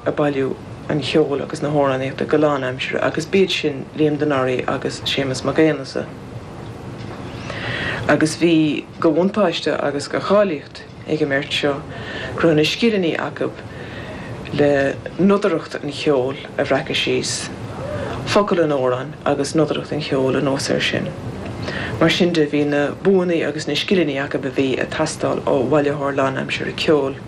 a bailú an cheol agus na hóraníocht a goláán aimsere agus bíad sin Liam Denari agus Seamus McGéanasa. Agus bhí go bhaintáiste agus go cháilíocht ag go mirt seo grúna scíraní acab le nudaracht an cheol a bhreice síos, focail an órán agus nudaracht an cheol an ósir sin. Mar sin de bhí na búnaí agus na scíraní acab a bhí a tastal ó bhaile Lán aimsere ceol.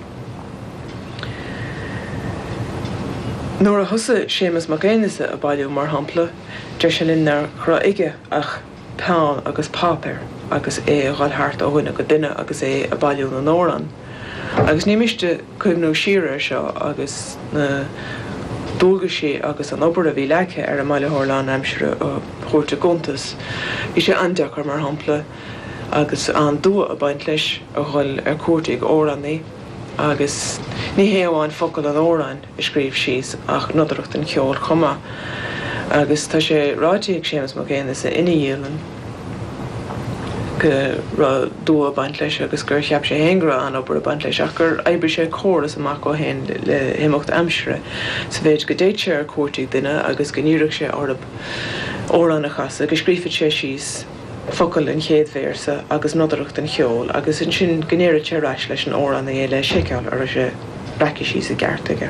Nuair a thusa Seamus McGéanasa a bailú mar hampla, deir se linnar chra ige ach peán agus pápéir agus é a gáilthart ó bhaine go duine agus é a bailú na nórán. Agus ní miste cuimhnú siar seo agus na dulga sé agus an obair a bhí leice ar a Mbaile Lán aimsere ó chóirte gontas. Bhí sé andeachar mar hampla agus an dua a baint leis a gháil ar cuairte ag óránaí agus ní héamháin focail an órán i scríomh síos ach nudaracht an cheol chuma. Agus tá sé ráidí ag Seamus McGéanasa ina dhéanann go ra dua baint leis agus gur cheap sé héangra an obair a baint leis ach gur éibre sé choras amach go hen le himocht aimsere. Sa bhéid go déit sé ar cuairteigh duine agus go níireach sé orb órán a chasa go scríofaid sé síos focail an chéad bhéarsa agus nudaracht an cheol agus in sin gnéire sé ráis leis an órán a le séceáil ar sé breice síos a gceartaige.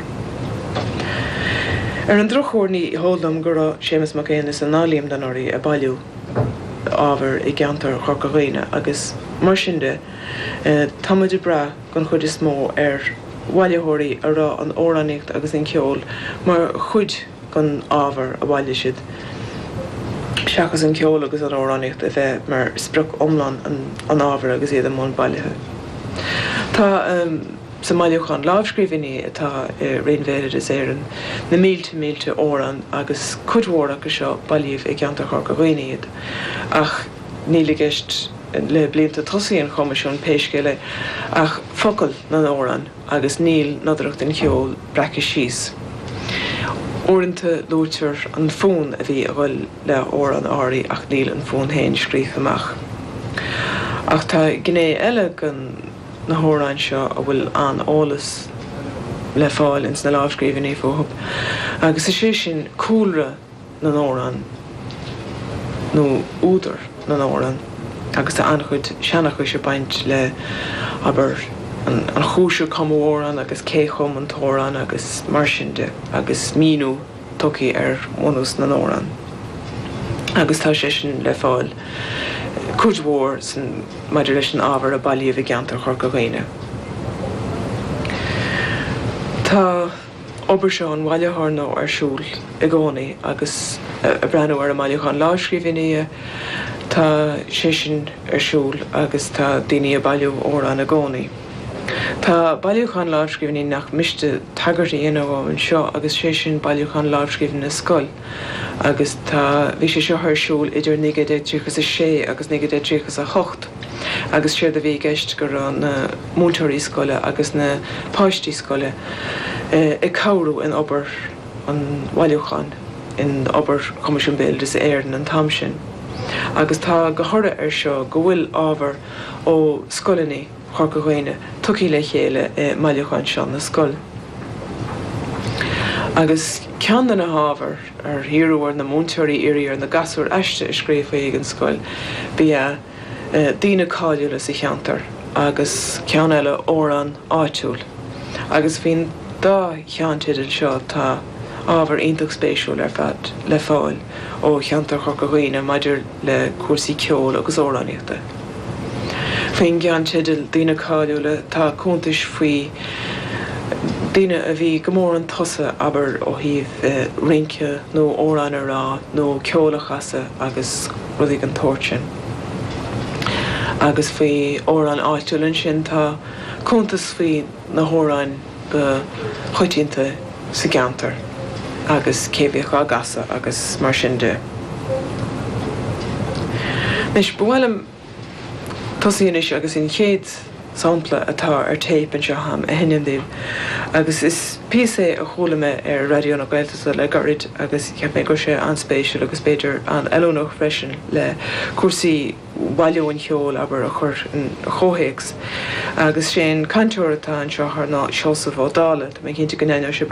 Ar an drochórní hólam go raibh Seamus McGéanasa ná Liam Denari a bailú ábhar i gceantar Chorcaghine agus mar sin de táiméad bra gon chud is mó ar bhailethirí a rá an óráníocht agus an ceol mar chuid gon ábhar a bhaile siad seachas an ceol agus an óráníocht a bheith mar spruc omlan an ábhar agus iad an món bailethe. Tá sa maileúchan lábhscríbhine atá réonmhéidir is éireann na mílte órán agus cudmhór go seo bailíomh i gceantar Chorcaghine iad ach níla gceist le blianta tosaíon chomaisiún péiscéile ach focail na órán agus níl nudaracht an cheol breice síos. Uaireanta lútear an fón a bhí a bhfuil le órán áirí ach níl an fón hain scríoch amach. Ach tá gné eile gan na hóráin seo a bhfuil an ólas le fáil ins na lábhscríbhine fóthab agus is sé sin cúlra na órán nó údar na órán agus tá anchuid seannach chuis sé baint le aber an chúise comórán agus céchom an tórán agus mar sin de agus míú tucaí ar mhúnús na órán. Agus tá sé sin le fáil cudmhór san maidir leis an ábhar a bailíomh i gceantar Chorcaghine. Tá obair seo an bhaile arsúil i gcónaí agus a breanú ar a maileúchan lábhscríbhine tá sé sin arsúil agus tá daoine a bailú órán a gcónaí. Tá bailúchan lábhscríbhine nach miste tagartaí inóháin seo agus sé sin bailúchan lábhscríbhine na scoil agus tá bhí sé seo arsúil idir 1936 agus 1938 agus siad a bhí gceist gur an múltúirí scoile agus na páistí scoile i cabhrú in obair an bhailúchan in obair Comisiún Béal is éireann an tam sin. Agus tá go thoradh ar seo go bhfuil ábhar ó scoilení Chorcaghine tucaí le chéile i maileúchan seo na scoil. Agus cean na hábhar ar hiúhar na múntúirí irí ar na gasúir eiste is scríomh an scoil bí daoine cáiliúla sa cheantar agus cean eile órán áitiúil. Agus bhíon dá cheantidir seo tá ábhar ionach spéisiúil ar fad le fáil ó cheantar Chorcaghine maidir le cuasaí ceol agus óráníochta. Faoin ceantidir daoine cáiliúla tá cúntais faoi daoine a bhí go mór an tosa aber ó híomh rince nó órán a rá nó ceola chasa agus rudí an tóirtin. Agus faoi órán áitiúlann sin tá cúntas faoi na hóráin go chuitianta sa gceantar agus céibhíoch á gasa agus mar sin de. Nis bhfuilm tosaíonis agus in chéad sampla atá ar tape an seo ham a hinimdíh agus is píosa a cholaime ar radio na Gaeltachta le garid agus ceap go sé an spéisiúil agus beidir an eilúnach freisin le cuasaí bhailún cheol aber a chur an chóhéics agus sé cantúir atá an seo ná seosamh ó dála, tá mé cinnte go neineadh